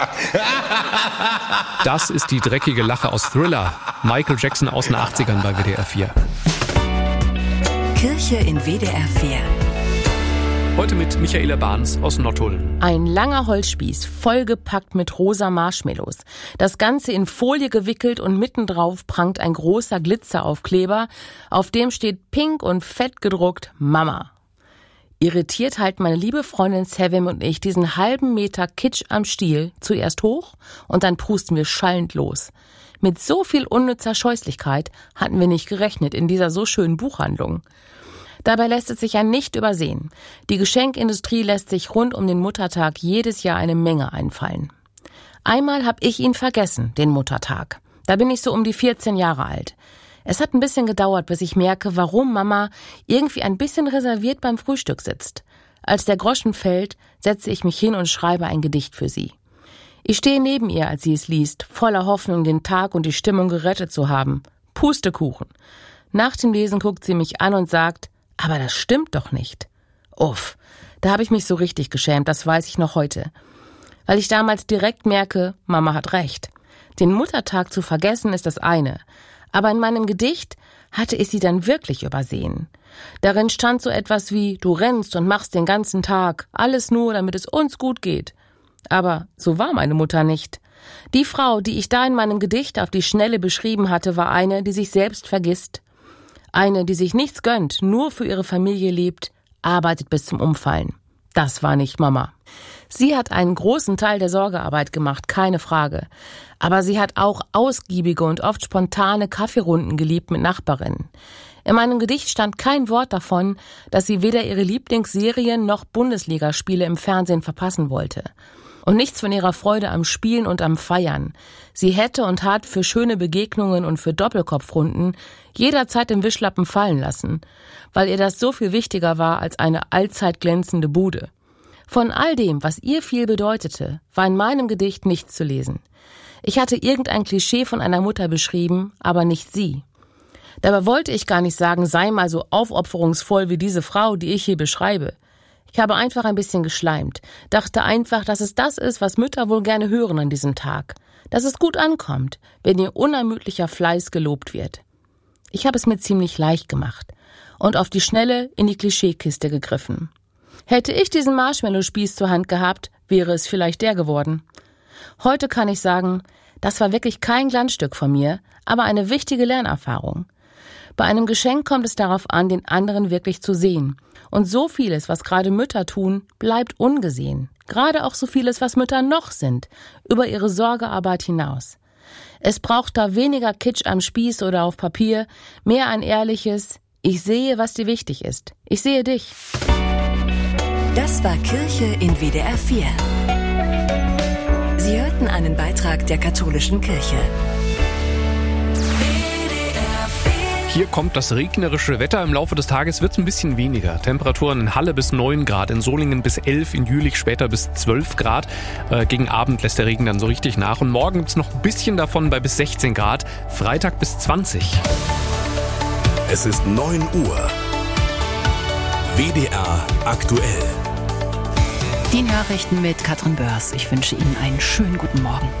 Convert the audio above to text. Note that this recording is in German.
Das ist die dreckige Lache aus Thriller. Michael Jackson aus den 80ern bei WDR 4. Kirche in WDR 4. Heute mit Michaela Barnes aus Nottuln. Ein langer Holzspieß, vollgepackt mit rosa Marshmallows. Das Ganze in Folie gewickelt und mittendrauf prangt ein großer Glitzeraufkleber. Auf dem steht pink und fett gedruckt Mama. Irritiert halten meine liebe Freundin Sevim und ich diesen halben Meter Kitsch am Stiel zuerst hoch und dann prusten wir schallend los. Mit so viel unnützer Scheußlichkeit hatten wir nicht gerechnet in dieser so schönen Buchhandlung. Dabei lässt es sich ja nicht übersehen. Die Geschenkindustrie lässt sich rund um den Muttertag jedes Jahr eine Menge einfallen. Einmal habe ich ihn vergessen, den Muttertag. Da bin ich so um die 14 Jahre alt. Es hat ein bisschen gedauert, bis ich merke, warum Mama irgendwie ein bisschen reserviert beim Frühstück sitzt. Als der Groschen fällt, setze ich mich hin und schreibe ein Gedicht für sie. Ich stehe neben ihr, als sie es liest, voller Hoffnung, den Tag und die Stimmung gerettet zu haben. Pustekuchen. Nach dem Lesen guckt sie mich an und sagt, aber das stimmt doch nicht. Uff, da habe ich mich so richtig geschämt, das weiß ich noch heute. Weil ich damals direkt merke, Mama hat recht. Den Muttertag zu vergessen ist das eine. Aber in meinem Gedicht hatte ich sie dann wirklich übersehen. Darin stand so etwas wie, du rennst und machst den ganzen Tag, alles nur, damit es uns gut geht. Aber so war meine Mutter nicht. Die Frau, die ich da in meinem Gedicht auf die Schnelle beschrieben hatte, war eine, die sich selbst vergisst. Eine, die sich nichts gönnt, nur für ihre Familie lebt, arbeitet bis zum Umfallen. Das war nicht Mama. Sie hat einen großen Teil der Sorgearbeit gemacht, keine Frage. Aber sie hat auch ausgiebige und oft spontane Kaffeerunden geliebt mit Nachbarinnen. In meinem Gedicht stand kein Wort davon, dass sie weder ihre Lieblingsserien noch Bundesligaspiele im Fernsehen verpassen wollte. Und nichts von ihrer Freude am Spielen und am Feiern. Sie hätte und hat für schöne Begegnungen und für Doppelkopfrunden jederzeit den Wischlappen fallen lassen, weil ihr das so viel wichtiger war als eine allzeit glänzende Bude. Von all dem, was ihr viel bedeutete, war in meinem Gedicht nichts zu lesen. Ich hatte irgendein Klischee von einer Mutter beschrieben, aber nicht sie. Dabei wollte ich gar nicht sagen, sei mal so aufopferungsvoll wie diese Frau, die ich hier beschreibe. Ich habe einfach ein bisschen geschleimt, dachte einfach, dass es das ist, was Mütter wohl gerne hören an diesem Tag. Dass es gut ankommt, wenn ihr unermüdlicher Fleiß gelobt wird. Ich habe es mir ziemlich leicht gemacht und auf die Schnelle in die Klischeekiste gegriffen. Hätte ich diesen Marshmallow-Spieß zur Hand gehabt, wäre es vielleicht der geworden. Heute kann ich sagen, das war wirklich kein Glanzstück von mir, aber eine wichtige Lernerfahrung. Bei einem Geschenk kommt es darauf an, den anderen wirklich zu sehen. Und so vieles, was gerade Mütter tun, bleibt ungesehen. Gerade auch so vieles, was Mütter noch sind, über ihre Sorgearbeit hinaus. Es braucht da weniger Kitsch am Spieß oder auf Papier, mehr ein ehrliches, ich sehe, was dir wichtig ist. Ich sehe dich. Das war Kirche in WDR 4. Sie hörten einen Beitrag der katholischen Kirche. Hier kommt das regnerische Wetter. Im Laufe des Tages wird es ein bisschen weniger. Temperaturen in Halle bis 9 Grad, in Solingen bis 11, in Jülich später bis 12 Grad. Gegen Abend lässt der Regen dann so richtig nach. Und morgen gibt es noch ein bisschen davon bei bis 16 Grad. Freitag bis 20. Es ist 9 Uhr. WDR aktuell. Die Nachrichten mit Katrin Börs. Ich wünsche Ihnen einen schönen guten Morgen.